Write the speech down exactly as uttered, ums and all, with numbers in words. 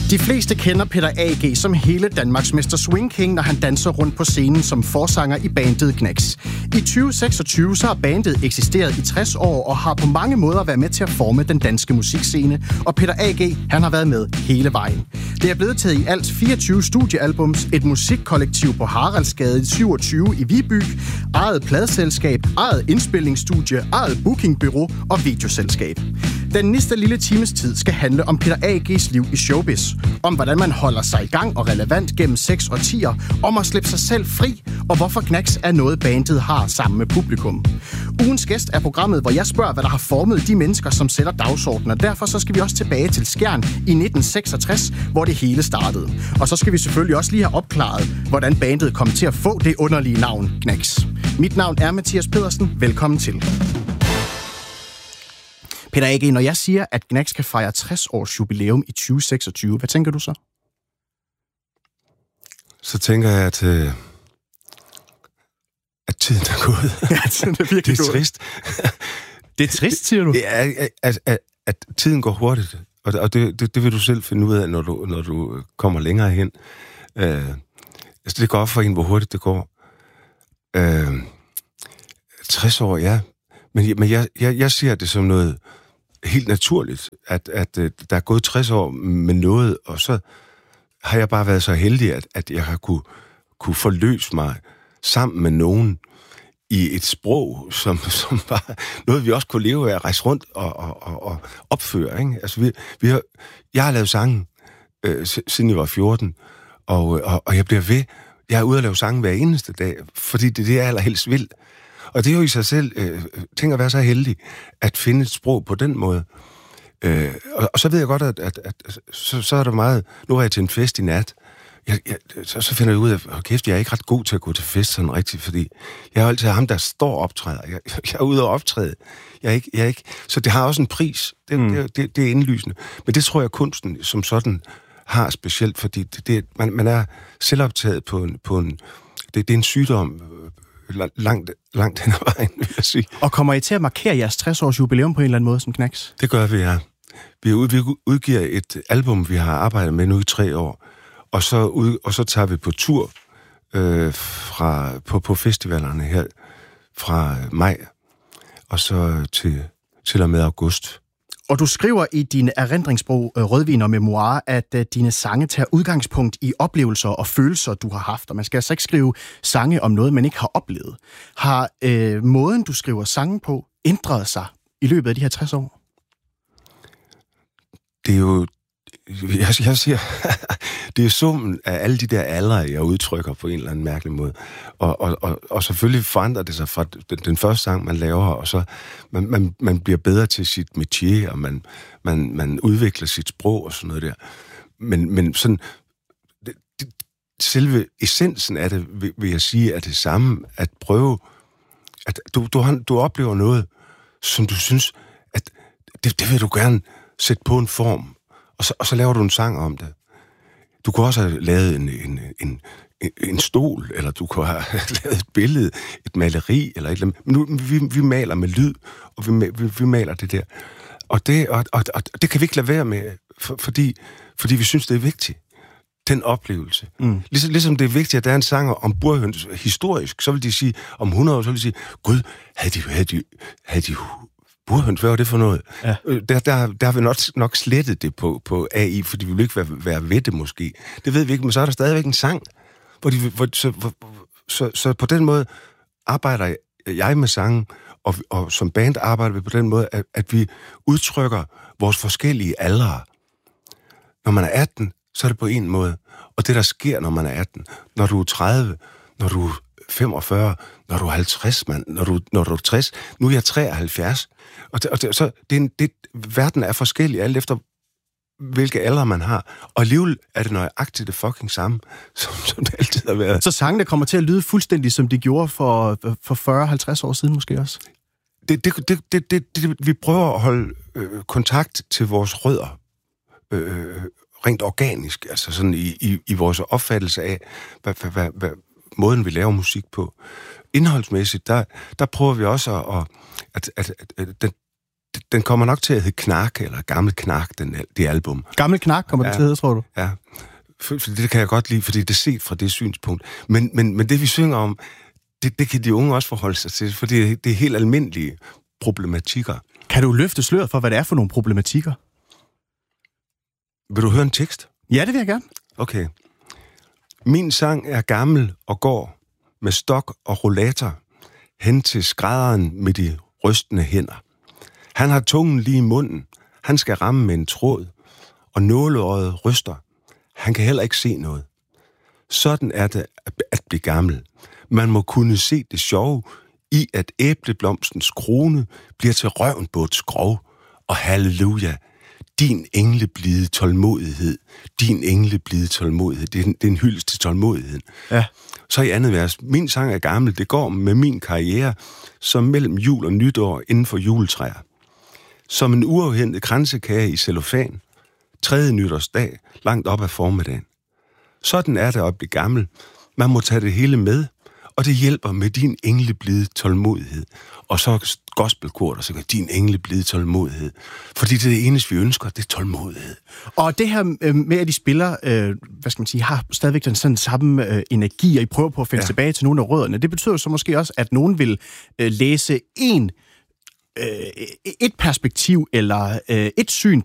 De fleste kender Peter A G som hele Danmarks mester Swing King, når han danser rundt på scenen som forsanger i bandet Knacks. I tyve seksogtyve så har bandet eksisteret i tres år og har på mange måder været med til at forme den danske musikscene, og Peter A G, han har været med hele vejen. Det er blevet taget i alt fireogtyve studiealbums, et musikkollektiv på Haraldsgade syvogtyve i Viby, eget pladselskab, eget indspilningsstudie, eget bookingbureau og videoselskab. Den næste lille times tid skal handle om Peter A G's liv i showbiz, om hvordan man holder sig i gang og relevant gennem seks årtier, om at slippe sig selv fri, og hvorfor Knacks er noget bandet har sammen med publikum. Ugens gæst er programmet, hvor jeg spørger, hvad der har formet de mennesker, som sætter dagsordenen, og derfor så skal vi også tilbage til Skjern i nitten seksogtres, hvor det hele startede. Og så skal vi selvfølgelig også lige have opklaret, hvordan bandet kom til at få det underlige navn Knacks. Mit navn er Mathias Pedersen. Velkommen til. Peter A G, når jeg siger, at Knacks kan fejre tres års jubilæum i tyve seksogtyve, hvad tænker du så? Så tænker jeg, at, øh, at tiden er gået. Ja, tiden er virkelig Det er gået. trist. Det er trist, siger du? Ja, at, at, at tiden går hurtigt, og, og det, det, det vil du selv finde ud af, når du, når du kommer længere hen. Øh, altså, det går op for en, hvor hurtigt det går. Øh, tres år, ja. Men, men jeg, jeg, jeg ser det som noget helt naturligt, at, at, at der er gået tres år med noget, og så har jeg bare været så heldig, at, at jeg har kunne, kunne forløse mig sammen med nogen i et sprog, som, som var noget, vi også kunne leve af at rejse rundt og, og, og, og opføre. Ikke? Altså, vi, vi har, jeg har lavet sange, øh, siden jeg var fjorten, og, og, og jeg bliver ved. Jeg er ude at lave sange hver eneste dag, fordi det er det, jeg allerhelst vil. Og det er jo i sig selv, øh, tænker at være så heldig, at finde et sprog på den måde. Øh, og, og så ved jeg godt, at, at, at så, så er der meget, nu er jeg til en fest i nat, jeg, jeg, så, så finder jeg ud af, at kæft, jeg er ikke ret god til at gå til fest sådan rigtigt, fordi jeg er altid ham, der står og optræder. Jeg, jeg er ude og optræde. Jeg er ikke, jeg er ikke, så det har også en pris. Det, mm. det, det, det er indlysende. Men det tror jeg, kunsten som sådan har specielt, fordi det, det, man, man er selvoptaget på en, på en det, det er en sygdom, langt, langt hen ad vejen, vil jeg sige. Og kommer I til at markere jeres tres års jubilæum på en eller anden måde som Knacks? Det gør vi, ja. Vi, ud, vi udgiver et album, vi har arbejdet med nu i tre år, og så, ud, og så tager vi på tur øh, fra, på, på festivalerne her fra maj, og så til, til og med august. Og du skriver i din erindringsbog Rødvin og Memoir, at uh, dine sange tager udgangspunkt i oplevelser og følelser, du har haft. Og man skal altså ikke skrive sange om noget, man ikke har oplevet. Har øh, måden, du skriver sange på, ændret sig i løbet af de her tres år? Det er jo... Jeg, jeg siger, det er summen af alle de der aldre, jeg udtrykker på en eller anden mærkelig måde. Og, og, og, og selvfølgelig forandrer det sig fra den, den første sang, man laver, og så man, man, man bliver bedre til sit métier, og man, man, man udvikler sit sprog og sådan noget der. Men, men sådan, det, det, selve essensen af det, vil, vil jeg sige, er det samme, at prøve, at du, du, du oplever noget, som du synes, at det, det vil du gerne sætte på en form, Og så, og så laver du en sang om det. Du kunne også have lavet en, en, en, en stol, eller du kunne have lavet et billede, et maleri, eller et eller andet. Men nu, vi, vi maler med lyd, og vi, vi, vi maler det der. Og det, og, og, og det kan vi ikke lade være med, for, fordi, fordi vi synes, det er vigtigt. Den oplevelse. Mm. Ligesom, ligesom det er vigtigt, at der er en sang om burhøns historisk, så vil de sige, om hundrede år, så vil de sige, gud, havde de, havde de, havde de burhøns, hvad var det for noget? Ja. Der, der, der har vi nok, nok slettet det på, på A I, fordi vi vil ikke være, være ved det måske. Det ved vi ikke, men så er der stadigvæk en sang. Hvor de, hvor, så, hvor, så, så på den måde arbejder jeg med sangen, og, og som band arbejder vi på den måde, at, at vi udtrykker vores forskellige aldre. Når man er atten, så er det på en måde. Og det, der sker, når man er atten, når du er tredive, når du er femogfyrre, når du er halvtreds, mand, når du, når du er tres, nu er jeg treoghalvfjerds. Og, det, og det, så det er en, det, verden er forskellig, alt efter hvilke alder man har. Og alligevel er det nøjagtigt det fucking samme, som, som det altid har været. Så sangene kommer til at lyde fuldstændig, som de gjorde for, for fyrre til halvtreds år siden måske også? Det, det, det, det, det, det, vi prøver at holde øh, kontakt til vores rødder. Øh, rent organisk, altså sådan i, i, i vores opfattelse af, hvad, hvad, hvad, hvad måden vi laver musik på. Indholdsmæssigt, der, der prøver vi også at, at, at, at, at den, den kommer nok til at hedde Knak, eller Gammel Knak, den, det album. Gammel Knak kommer ja, det til at hedde, tror du? Ja, for, for det kan jeg godt lide, fordi det er set fra det synspunkt. Men, men, men det, vi synger om, det, det kan de unge også forholde sig til, for det, det er helt almindelige problematikker. Kan du løfte sløret for, hvad det er for nogle problematikker? Vil du høre en tekst? Ja, det vil jeg gerne. Okay. Min sang er gammel og går med stok og rollator hen til skrædderen med de rystende hænder. Han har tungen lige i munden. Han skal ramme med en tråd, og nåleøjet ryster. Han kan heller ikke se noget. Sådan er det at blive gammel. Man må kunne se det sjove i, at æbleblomstens krone bliver til røven på et skrov. Og halleluja, din engleblide tålmodighed, din engleblide tålmodighed. Det er en, det er en hyldest til tålmodigheden. Ja. Så i andet vers, min sang er gammel, det går med min karriere, som mellem jul og nytår inden for juletræer. Som en uafhentet kransekage i cellofan, tredje nytårsdag, langt op ad formiddagen. Sådan er det at blive gammel. Man må tage det hele med, og det hjælper med din engleblide tålmodighed. Og så gospelkor, der siger, din engleblide tålmodighed. Fordi det er det eneste, vi ønsker, det er tålmodighed. Og det her med, at de spiller, øh, hvad skal man sige, har stadigvæk den sådan samme øh, energi, og I prøver på at finde ja. tilbage til nogle af rødderne, det betyder så måske også, at nogen vil øh, læse en, øh, et perspektiv eller øh, et syn